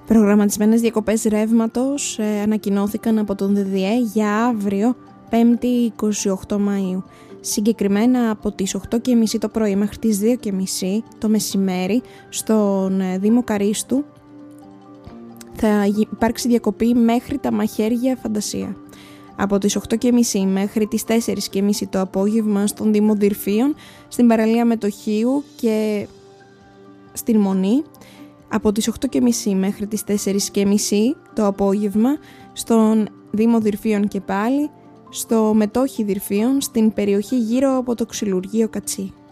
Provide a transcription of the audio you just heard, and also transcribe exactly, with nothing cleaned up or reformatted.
Προγραμματισμένες διακοπές ρεύματος ε, ανακοινώθηκαν από τον ΔΔΕ για αύριο, πέμπτη εικοστή όγδοη Μαΐου. Συγκεκριμένα από τις οκτώ και μισή το πρωί μέχρι τις δύο και μισή το μεσημέρι στον ε, Δήμο Καρύστου θα υπάρξει διακοπή μέχρι τα μαχαίρια Φαντασία. Από τις οκτώ και μισή μέχρι τις τέσσερις και μισή το απόγευμα στον Δήμο Δυρφίων, στην παραλία Μετοχίου και στην Μονή. Από τις οκτώ και μισή μέχρι τις τέσσερις και μισή το απόγευμα στον Δήμο Δυρφίων και πάλι, στο Μετόχι Δυρφίων, στην περιοχή γύρω από το ξυλουργείο Κατσί.